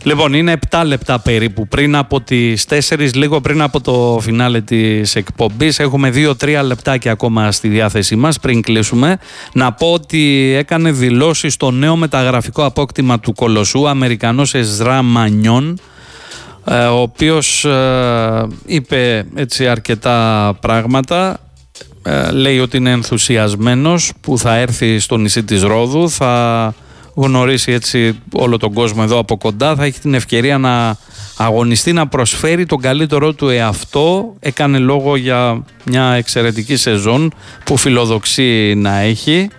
Λοιπόν, είναι 7 λεπτά περίπου πριν από τις 4, λίγο πριν από το φινάλε της εκπομπής. Έχουμε 2-3 λεπτάκια ακόμα στη διάθεσή μας πριν κλείσουμε. Να πω ότι έκανε δηλώσεις στο νέο μεταγραφικό απόκτημα του Κολοσσού, Αμερικανός Εζρά Μανιόν, ο οποίος είπε έτσι αρκετά πράγματα. Λέει ότι είναι ενθουσιασμένος που θα έρθει στο νησί της Ρόδου, θα γνωρίσει έτσι όλο τον κόσμο εδώ από κοντά, θα έχει την ευκαιρία να αγωνιστεί, να προσφέρει τον καλύτερό του εαυτό. Έκανε λόγο για μια εξαιρετική σεζόν που φιλοδοξεί να έχει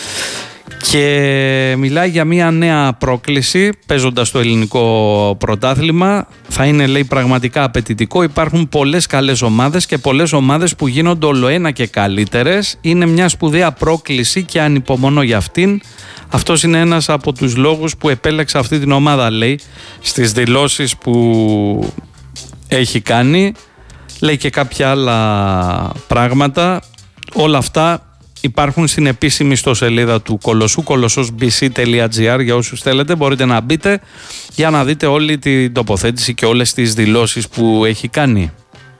και μιλάει για μια νέα πρόκληση παίζοντας το ελληνικό πρωτάθλημα. Θα είναι, λέει, πραγματικά απαιτητικό. Υπάρχουν πολλές καλές ομάδες και πολλές ομάδες που γίνονται ολοένα και καλύτερες. Είναι μια σπουδαία πρόκληση και ανυπομονώ για αυτήν. Αυτός είναι ένας από τους λόγους που επέλεξα αυτή την ομάδα, λέει, στις δηλώσεις που έχει κάνει. Λέει και κάποια άλλα πράγματα. Όλα αυτά υπάρχουν στην επίσημη ιστοσελίδα του Κολοσσού, kolossosbc.gr. Για όσους θέλετε μπορείτε να μπείτε για να δείτε όλη την τοποθέτηση και όλες τις δηλώσεις που έχει κάνει.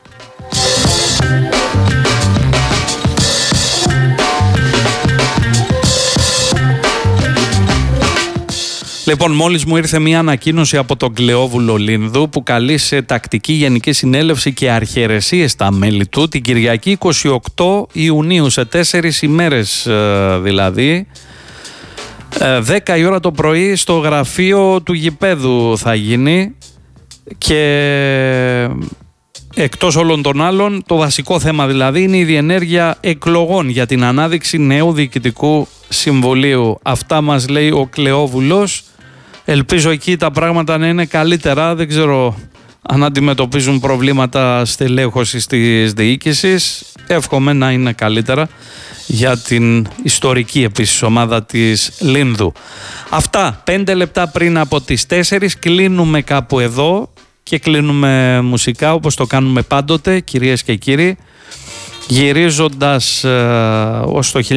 Λοιπόν, μόλις μου ήρθε μια ανακοίνωση από τον Κλεόβουλο Λίνδου που καλεί σε τακτική γενική συνέλευση και αρχιερεσίες στα μέλη του την Κυριακή 28 Ιουνίου, σε 4 ημέρες δηλαδή. 10 η ώρα το πρωί στο γραφείο του γηπέδου θα γίνει και εκτός όλων των άλλων το βασικό θέμα δηλαδή είναι η διενέργεια εκλογών για την ανάδειξη νέου διοικητικού συμβουλίου. Αυτά μας λέει ο Κλεόβουλος. Ελπίζω εκεί τα πράγματα να είναι καλύτερα. Δεν ξέρω αν αντιμετωπίζουν προβλήματα στελέχωσης της διοίκησης. Εύχομαι να είναι καλύτερα για την ιστορική επίσης ομάδα της Λίνδου. Αυτά 5 λεπτά πριν από τις 4. Κλείνουμε κάπου εδώ και κλείνουμε μουσικά όπως το κάνουμε πάντοτε, κυρίες και κύριοι, γυρίζοντας ως το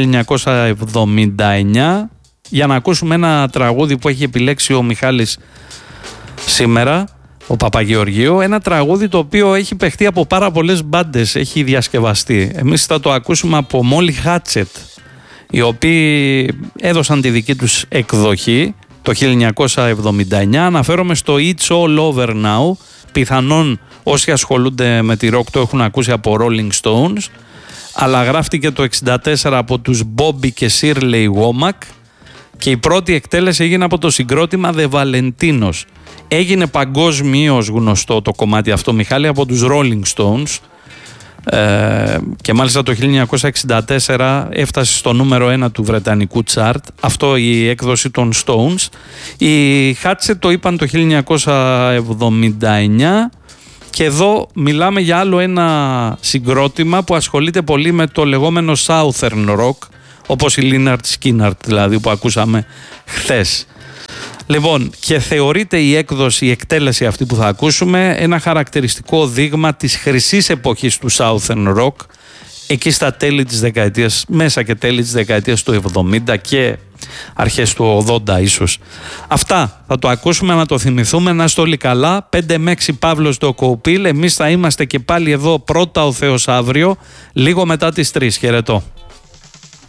1979 για να ακούσουμε ένα τραγούδι που έχει επιλέξει ο Μιχάλης σήμερα, ο Παπαγεωργίου, ένα τραγούδι το οποίο έχει παιχτεί από πάρα πολλές μπάντες, έχει διασκευαστεί. Εμείς θα το ακούσουμε από Molly Hatchet, οι οποίοι έδωσαν τη δική τους εκδοχή το 1979. Αναφέρομαι στο It's All Over Now. Πιθανόν όσοι ασχολούνται με τη rock το έχουν ακούσει από Rolling Stones, αλλά γράφτηκε το 1964 από τους Bobby και Shirley Womack και η πρώτη εκτέλεση έγινε από το συγκρότημα The Valentinos. Έγινε παγκόσμιος γνωστό το κομμάτι αυτό, Μιχάλη, από τους Rolling Stones και μάλιστα το 1964 έφτασε στο νούμερο 1 του βρετανικού chart. Αυτό η έκδοση των Stones. Οι Hatchet το είπαν το 1979 και εδώ μιλάμε για άλλο ένα συγκρότημα που ασχολείται πολύ με το λεγόμενο Southern Rock, όπως η Lynyrd Skynyrd δηλαδή που ακούσαμε χθες. Λοιπόν, και θεωρείται η έκδοση, η εκτέλεση αυτή που θα ακούσουμε ένα χαρακτηριστικό δείγμα της χρυσής εποχής του Southern Rock, εκεί στα τέλη της δεκαετίας, μέσα και τέλη της δεκαετίας του 70 και αρχές του 80 ίσως. Αυτά θα το ακούσουμε, να το θυμηθούμε, να είστε όλοι καλά. 5 με 6 Παύλος Ντοκοπίλ. Εμείς θα είμαστε και πάλι εδώ πρώτα ο Θεός αύριο, λίγο μετά τις 3. Χαιρετώ.